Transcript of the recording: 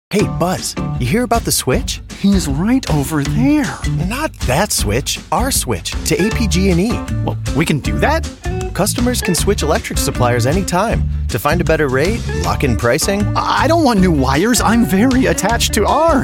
Hey, Buzz, you hear about the switch? He's right over there. Not that switch, our switch to APG&E. Well, we can do that? Customers can switch electric suppliers anytime to find a better rate, lock in pricing. I don't want new wires. I'm very attached to ours.